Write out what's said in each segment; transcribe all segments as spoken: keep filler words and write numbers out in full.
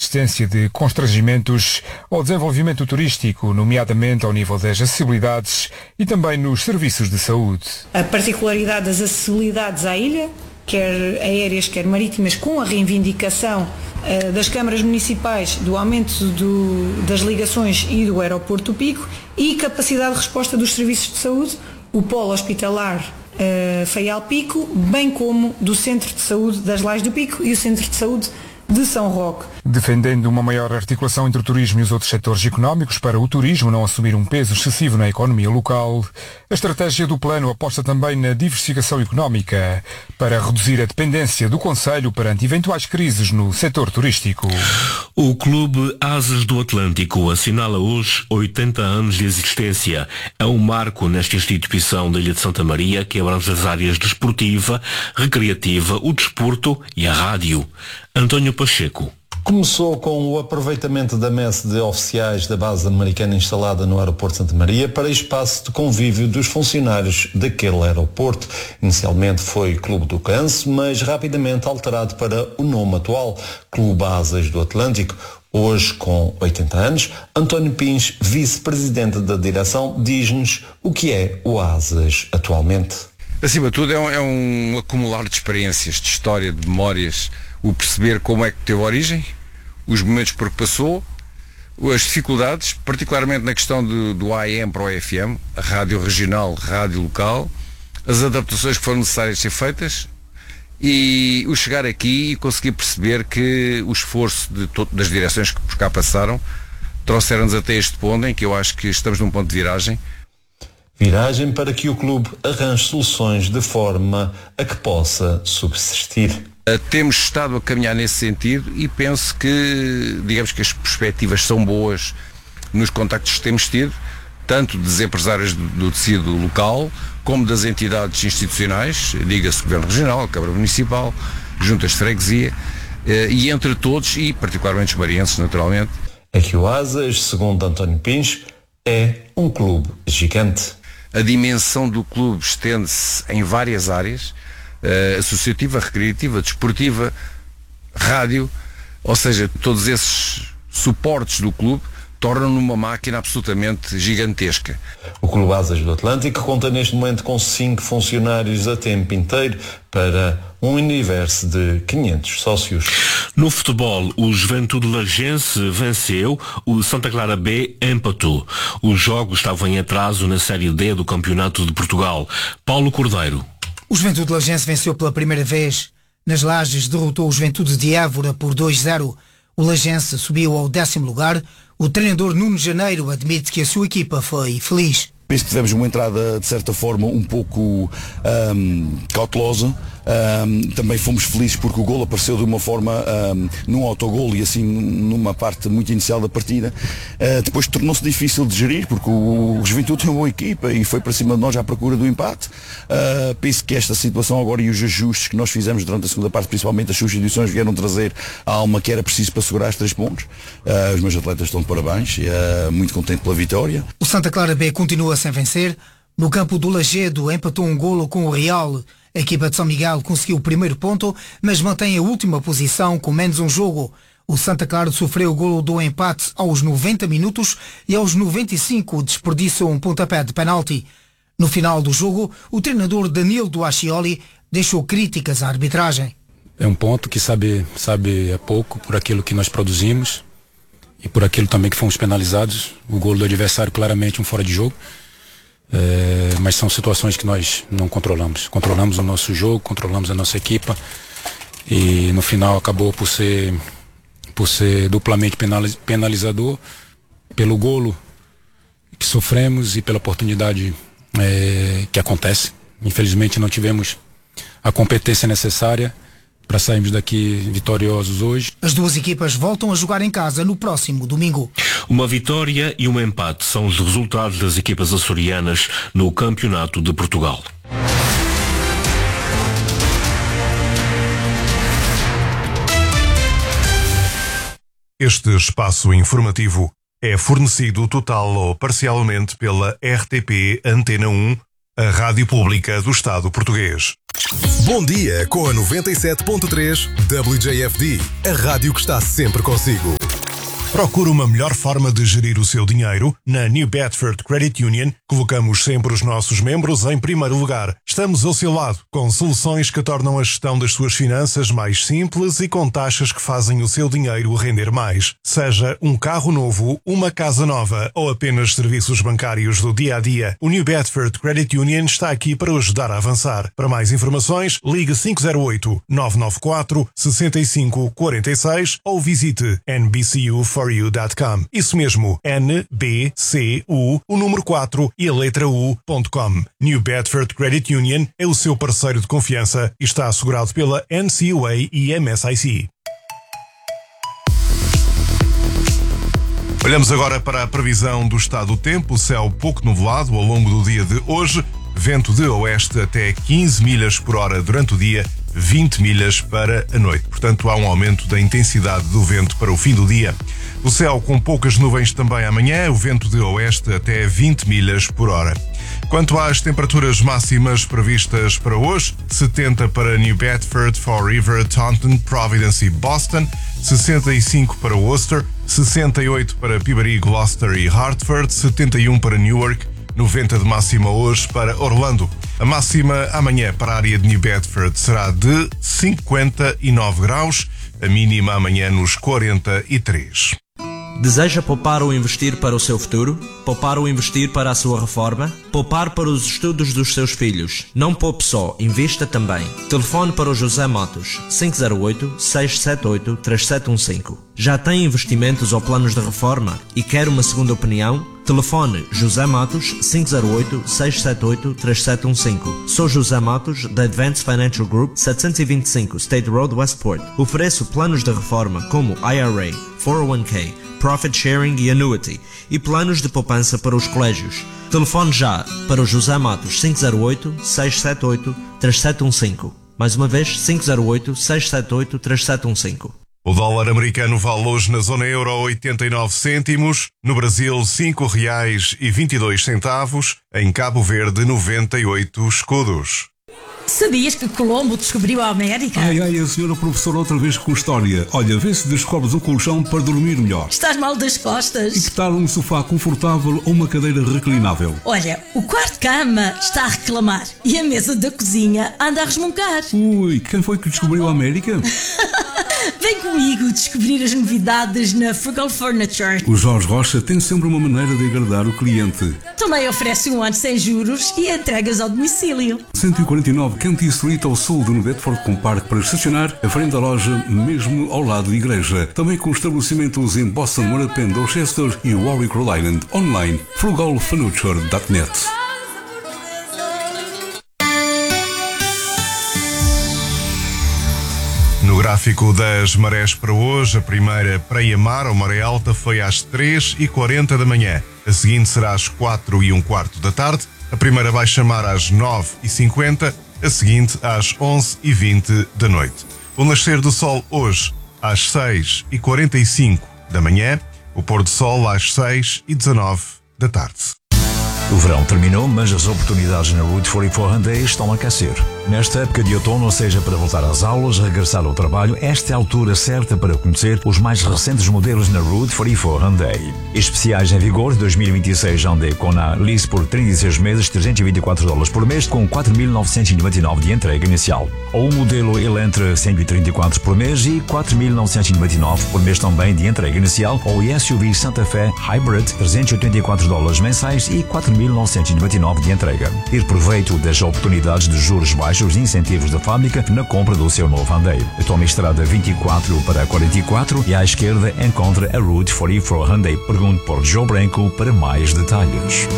existência de constrangimentos ao desenvolvimento turístico, nomeadamente ao nível das acessibilidades e também nos serviços de saúde. A particularidade das acessibilidades à ilha, quer aéreas, quer marítimas, com a reivindicação uh, das câmaras municipais do aumento do, das ligações e do aeroporto do Pico, e capacidade de resposta dos serviços de saúde, o polo hospitalar uh, Faial Pico, bem como do Centro de Saúde das Lais do Pico e o Centro de Saúde de São Roque. Defendendo uma maior articulação entre o turismo e os outros setores económicos para o turismo não assumir um peso excessivo na economia local, a estratégia do plano aposta também na diversificação económica para reduzir a dependência do concelho perante eventuais crises no setor turístico. O Clube Asas do Atlântico assinala hoje oitenta anos de existência. É um marco nesta instituição da Ilha de Santa Maria que abrange as áreas desportiva, recreativa, o desporto e a rádio. António Pacheco. Começou com o aproveitamento da messe de oficiais da base americana instalada no aeroporto de Santa Maria para espaço de convívio dos funcionários daquele aeroporto. Inicialmente foi Clube do Canso, mas rapidamente alterado para o nome atual, Clube Asas do Atlântico. Hoje, com oitenta anos, António Pins, vice-presidente da direção, diz-nos o que é o Asas atualmente. Acima de tudo é um, é um acumular de experiências, de história, de memórias, o perceber como é que teve origem, os momentos por que passou, as dificuldades, particularmente na questão do, do A M para o F M, a rádio regional, rádio local, as adaptações que foram necessárias ser feitas e o chegar aqui e conseguir perceber que o esforço de to- das direções que por cá passaram trouxeram-nos até este ponto em que eu acho que estamos num ponto de viragem. Viragem para que o clube arranje soluções de forma a que possa subsistir. Temos estado a caminhar nesse sentido e penso que, digamos que as perspectivas são boas nos contactos que temos tido, tanto dos empresários do, do tecido local, como das entidades institucionais, diga-se Governo Regional, Câmara Municipal, Juntas de Freguesia, e entre todos, e particularmente os marienses, naturalmente. É que o Asas, segundo António Pins, é um clube gigante. A dimensão do clube estende-se em várias áreas, Uh, associativa, recreativa, desportiva, rádio, ou seja, todos esses suportes do clube tornam-no uma máquina absolutamente gigantesca. O Clube Asas do Atlântico conta neste momento com cinco funcionários a tempo inteiro para um universo de quinhentos sócios. No futebol, o Juventude Lagense venceu, o Santa Clara B empatou. Os jogos estavam em atraso na Série D do Campeonato de Portugal. Paulo Cordeiro. O Juventude Lagense venceu pela primeira vez. Nas Lajes derrotou o Juventude de Évora por dois a zero. O Lagense subiu ao décimo lugar. O treinador Nuno Janeiro admite que a sua equipa foi feliz. Penso que tivemos uma entrada, de certa forma, um pouco um, cautelosa. Um, também fomos felizes porque o golo apareceu de uma forma um, num autogolo e assim numa parte muito inicial da partida. Uh, depois tornou-se difícil de gerir porque o, o Juventude tem uma boa equipa e foi para cima de nós à procura do empate. Uh, penso que esta situação agora e os ajustes que nós fizemos durante a segunda parte, principalmente as substituições, vieram trazer a alma que era preciso para segurar os três pontos. Uh, os meus atletas estão de parabéns e uh, muito contente pela vitória. O Santa Clara B continua sem vencer. No campo do Lagedo empatou um golo com o Real. A equipa de São Miguel conseguiu o primeiro ponto, mas mantém a última posição com menos um jogo. O Santa Clara sofreu o golo do empate aos noventa minutos e aos noventa e cinco desperdiçou um pontapé de penalti. No final do jogo, o treinador Danilo Duascioli deixou críticas à arbitragem. É um ponto que sabe, sabe é pouco por aquilo que nós produzimos e por aquilo também que fomos penalizados. O golo do adversário claramente um fora de jogo. É, mas são situações que nós não controlamos. Controlamos o nosso jogo, controlamos a nossa equipa e no final acabou por ser, por ser duplamente penalizador pelo golo que sofremos e pela oportunidade é, que acontece. Infelizmente não tivemos a competência necessária para sairmos daqui vitoriosos hoje. As duas equipas voltam a jogar em casa no próximo domingo. Uma vitória e um empate são os resultados das equipas açorianas no Campeonato de Portugal. Este espaço informativo é fornecido total ou parcialmente pela R T P Antena um, a Rádio Pública do Estado Português. Bom dia com a noventa e sete ponto três W J F D, a rádio que está sempre consigo. Procura uma melhor forma de gerir o seu dinheiro? Na New Bedford Credit Union, colocamos sempre os nossos membros em primeiro lugar. Estamos ao seu lado, com soluções que tornam a gestão das suas finanças mais simples e com taxas que fazem o seu dinheiro render mais. Seja um carro novo, uma casa nova ou apenas serviços bancários do dia a dia, o New Bedford Credit Union está aqui para o ajudar a avançar. Para mais informações, ligue cinco zero oito, nove nove quatro, seis cinco quatro seis ou visite n b c u for you dot com. Isso mesmo, N B C U, o número quatro e a letra U ponto com. New Bedford Credit Union é o seu parceiro de confiança e está assegurado pela N C U A e M S I C. Olhamos agora para a previsão do estado do tempo. Céu pouco nublado ao longo do dia de hoje. Vento de oeste até quinze milhas por hora durante o dia, vinte milhas para a noite. Portanto, há um aumento da intensidade do vento para o fim do dia. O céu com poucas nuvens também amanhã, o vento de oeste até vinte milhas por hora. Quanto às temperaturas máximas previstas para hoje, setenta para New Bedford, Fall River, Taunton, Providence e Boston, sessenta e cinco para Worcester, sessenta e oito para Peabody, Gloucester e Hartford, setenta e um para Newark, noventa de máxima hoje para Orlando. A máxima amanhã para a área de New Bedford será de cinquenta e nove graus, a mínima amanhã nos quarenta e três. Deseja poupar ou investir para o seu futuro? Poupar ou investir para a sua reforma? Poupar para os estudos dos seus filhos? Não poupe só, invista também. Telefone para o José Matos, cinco zero oito, seis sete oito, três sete um cinco. Já tem investimentos ou planos de reforma e quer uma segunda opinião? Telefone José Matos, cinco zero oito, seis sete oito, três sete um cinco. Sou José Matos, da Advanced Financial Group, setecentos e vinte e cinco State Road, Westport. Ofereço planos de reforma como I R A, quatro oh um k, Profit Sharing e Annuity e planos de poupança para os colégios. Telefone já para o José Matos, cinco zero oito, seis sete oito, três sete um cinco. Mais uma vez, cinco zero oito, seis sete oito, três sete um cinco. O dólar americano vale hoje na zona euro oitenta e nove cêntimos, no Brasil cinco reais e vinte e dois centavos, em Cabo Verde noventa e oito escudos. Sabias que Colombo descobriu a América? Ai, ai, a senhora professora outra vez com história. Olha, vê se descobres um colchão para dormir melhor. Estás mal das costas. E que tal um sofá confortável ou uma cadeira reclinável? Olha, o quarto-cama está a reclamar e a mesa da cozinha anda a resmungar. Ui, quem foi que descobriu a América? Vem comigo descobrir as novidades na Frugal Furniture. O Jorge Rocha tem sempre uma maneira de agradar o cliente. Também oferece um ano sem juros e entregas ao domicílio. cento e quarenta e nove Canty Street, ao sul de New Bedford, com parque para estacionar, à frente da loja, mesmo ao lado da igreja. Também com estabelecimentos em Boston, Moorpen, Dorchester e Warwick, Rhode Island. Online, frugal furniture ponto net. No gráfico das marés para hoje, a primeira praia-mar ou maré alta foi às três e quarenta da manhã. A seguinte será às quatro e um quarto da tarde. A primeira baixa-mar às nove e cinquenta. A seguinte às onze e vinte da noite. O nascer do sol hoje às seis e quarenta e cinco da manhã. O pôr do sol às seis e dezanove da tarde. O verão terminou, mas as oportunidades na Route quarenta e quatro Hyundai estão a aquecer. Nesta época de outono, ou seja, para voltar às aulas, regressar ao trabalho, esta é a altura certa para conhecer os mais recentes modelos na Route quarenta e quatro Hyundai. Especiais em vigor de dois mil e vinte e seis Hyundai Kona lease por trinta e seis meses, trezentos e vinte e quatro dólares por mês, com quatro mil novecentos e noventa e nove de entrega inicial. Ou o modelo Elantra cento e trinta e quatro por mês e quatro mil novecentos e noventa e nove por mês também de entrega inicial, ou o S U V Santa Fe Hybrid, trezentos e oitenta e quatro dólares mensais e quatro mil novecentos e noventa e nove de entrega. Ter proveito das oportunidades de juros baixos e incentivos da fábrica na compra do seu novo Hyundai. Tome estrada vinte e quatro para quarenta e quatro e à esquerda encontra a Route quarenta e quatro Hyundai. Pergunte por Joe Branco para mais detalhes.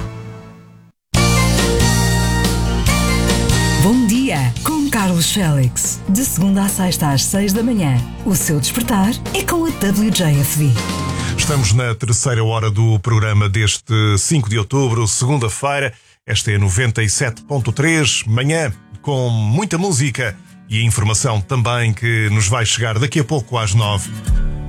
Bom dia, com Carlos Félix. De segunda à sexta às seis da manhã. O seu despertar é com a W J F D. Estamos na terceira hora do programa deste cinco de outubro, segunda-feira. Esta é noventa e sete ponto três, manhã com muita música e informação também que nos vai chegar daqui a pouco às nove.